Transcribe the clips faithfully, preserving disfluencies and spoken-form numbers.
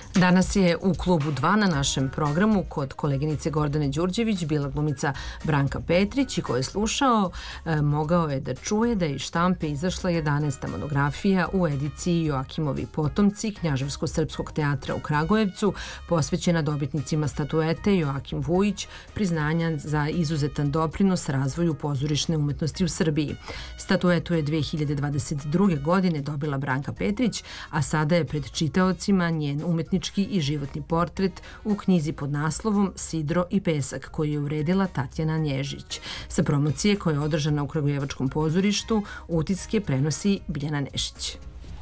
Danas je u Klubu dva na našem programu kod koleginice Gordane Đurđević bila glumica Branka Petrić i ko je slušao e, mogao je da čuje da je iz štampe izašla jedanaesta monografija u ediciji Joakimovi potomci Knjaževsko-srpskog teatra u Kragujevcu, posvećena dobitnicima statuete Joakim Vujić, priznanja za izuzetan doprinos razvoju pozorišne umetnosti u Srbiji. Statuetu je dve hiljade dvadeset druge. godine dobila Branka Petrić, a sada je pred čitaocima njen umetnički i životni portret u knjizi pod naslovom Sidro i pesak, koju je uredila Tatjana Nježić. Sa promocije koja je održana u Kragujevačkom pozorištu utiske prenosi Biljana Nešić.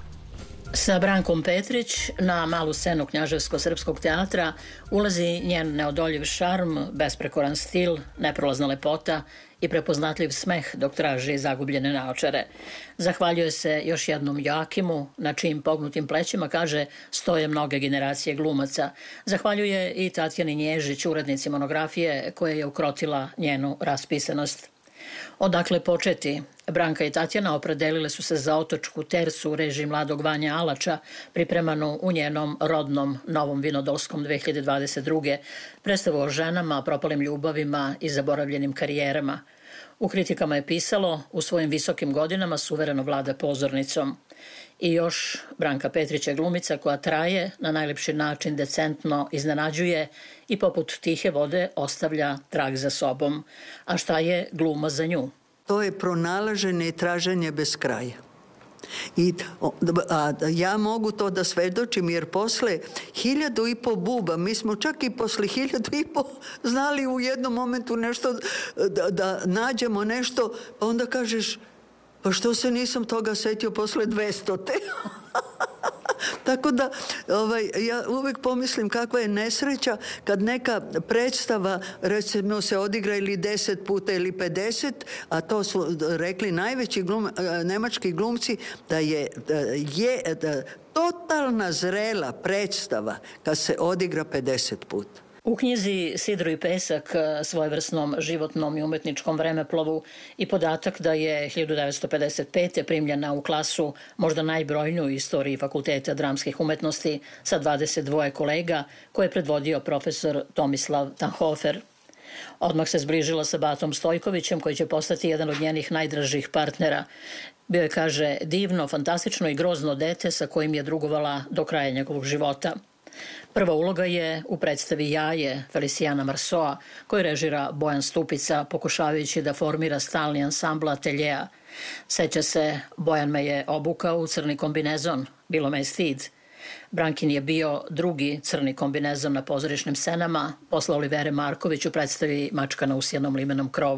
Sa Brankom Petrić na malu scenu Knjaževsko-srpskog teatra ulazi njen neodoljiv šarm, besprekoran stil, neprolazna lepota i prepoznatljiv smeh dok traži zagubljene naočare. Zahvaljuje se još jednom Joakimu, na čijim pognutim plećima, kaže, stoje mnoge generacije glumaca. Zahvaljuje i Tatjani Nježić, urednici monografije, koja je ukrotila njenu raspisanost. Odakle početi? Branka i Tatjana opredelile su se za otočku tersu u režiji mladog Vanja Alača, pripremanu u njenom rodnom Novom Vinodolskom dve hiljade dvadeset druge. predstavu o ženama, propalim ljubavima i zaboravljenim karijerama. U kritikama je pisalo, u svojim visokim godinama suvereno vlada pozornicom. I još Branka Petrić je glumica koja traje, na najlepši način decentno iznenađuje i poput tihe vode ostavlja trag za sobom. A šta je gluma za nju? To je pronalaženje i traženje bez kraja. I, a ja mogu to da svedočim jer posle hiljadu i po buba, mi smo čak i posle hiljadu i po znali u jednom momentu nešto da, da nađemo nešto, pa onda kažeš, pa što se nisam toga setio posle dvestote? Tako da ovaj, ja uvek pomislim kakva je nesreća kad neka predstava recimo se odigra ili deset puta ili pedeset, a to su rekli najveći glum, nemački glumci da je, da je da totalna zrela predstava kad se odigra pedeset puta. U knjizi Sidro i pesak, svojevrsnom životnom i umetničkom vremeplovu i podatak da je hiljadu devetsto pedeset pete. primljena u klasu možda najbrojniju u istoriji Fakulteta dramskih umetnosti sa dvadeset dva kolega koje je predvodio profesor Tomislav Tanhofer. Odmah se zbližila sa Batom Stojkovićem koji će postati jedan od njenih najdražih partnera. Bio je, kaže, divno, fantastično i grozno dete sa kojim je drugovala do kraja njegovog života. Prva uloga je u predstavi Jaje Feliciana Marsoa, koju režira Bojan Stupica, pokušavajući da formira stalni ansambl ateljea. Seća se, Bojan me je obukao u crni kombinezon, bilo me je stid. Brankin je bio drugi crni kombinezon na pozorišnim scenama, posle Olivere Marković u predstavi Mačka na usjenom limenom krovu.